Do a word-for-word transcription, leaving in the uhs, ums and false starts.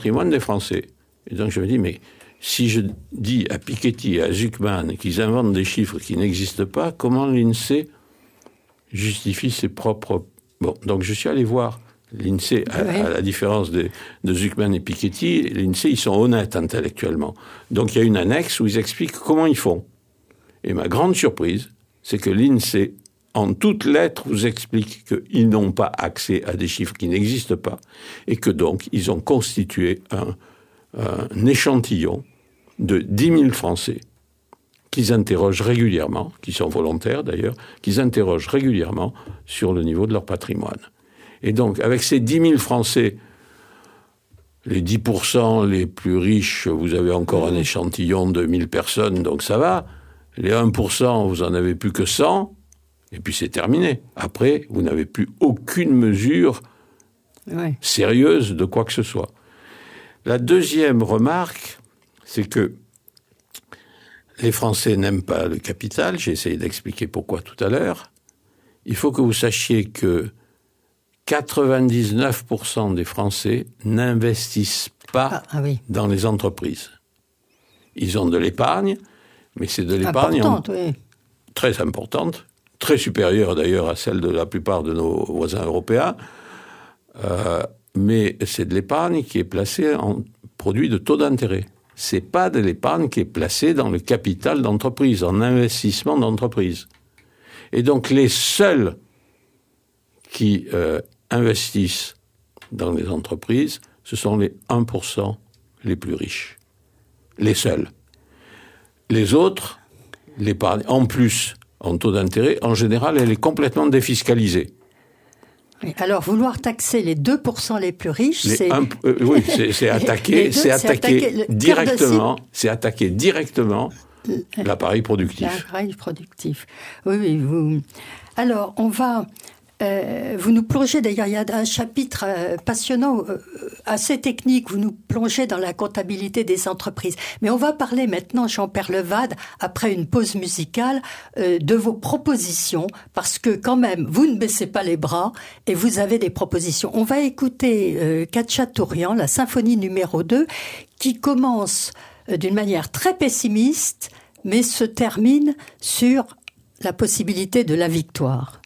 patrimoine des Français. Et donc je me dis, mais si je dis à Piketty et à Zucman qu'ils inventent des chiffres qui n'existent pas, comment l'INSEE justifie ses propres... Bon, donc je suis allé voir l'INSEE, à, oui. à la différence de, de Zucman et Piketty, l'INSEE, ils sont honnêtes intellectuellement. Donc il y a une annexe où ils expliquent comment ils font. Et ma grande surprise, c'est que l'INSEE, en toutes lettres, vous explique qu'ils n'ont pas accès à des chiffres qui n'existent pas et que donc ils ont constitué un, un échantillon de dix mille Français qu'ils interrogent régulièrement, qui sont volontaires d'ailleurs, qu'ils interrogent régulièrement sur le niveau de leur patrimoine. Et donc, avec ces dix mille Français, les dix pour cent les plus riches, vous avez encore un échantillon de mille personnes, donc ça va. Les un pour cent, vous en avez plus que cent, et puis c'est terminé. Après, vous n'avez plus aucune mesure ouais. sérieuse de quoi que ce soit. La deuxième remarque, c'est que les Français n'aiment pas le capital. J'ai essayé d'expliquer pourquoi tout à l'heure. Il faut que vous sachiez que quatre-vingt-dix-neuf pour cent des Français n'investissent pas ah, ah oui. dans les entreprises. Ils ont de l'épargne, mais c'est de l'épargne importante, en... oui. très importante, très supérieure d'ailleurs à celle de la plupart de nos voisins européens. Euh, mais c'est de l'épargne qui est placée en produit de taux d'intérêt. C'est pas de l'épargne qui est placée dans le capital d'entreprise, en investissement d'entreprise. Et donc les seuls qui euh, investissent dans les entreprises, ce sont les un pour cent les plus riches. Les seuls. Les autres, l'épargne, en plus, en taux d'intérêt, en général, elle est complètement défiscalisée. Oui, alors, vouloir taxer les deux pour cent les plus riches, les c'est... un, euh, oui, c'est, c'est attaquer, deux, c'est attaquer, attaquer directement, c'est attaquer directement l'appareil productif. L'appareil productif. Oui, oui, vous... Alors, on va... Euh, vous nous plongez, d'ailleurs, il y a un chapitre euh, passionnant, euh, assez technique, vous nous plongez dans la comptabilité des entreprises. Mais on va parler maintenant, Jean-Pierre Levade, après une pause musicale, euh, de vos propositions, parce que quand même, vous ne baissez pas les bras et vous avez des propositions. On va écouter euh, Khatchatourian, la symphonie numéro deux, qui commence euh, d'une manière très pessimiste, mais se termine sur la possibilité de la victoire.